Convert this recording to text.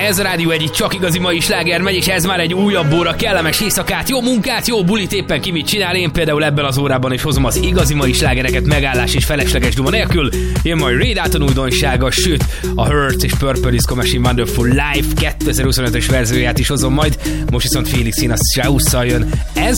ez a Rádió Egy, csak igazi mai sláger megy, és ez már egy újabb óra, kellemes éjszakát, jó munkát, jó bulit, éppen ki mit csinál. Én például ebben az órában is hozom az igazi mai slágereket megállás és felesleges duma nélkül. Jön majd Ray Dalton újdonsága, sőt a Hurts és Purple Disco Machine Wonderful Life 2025-ös verzióját is hozom majd. Most viszont Felix Jaena Strauss-szal jön. Ez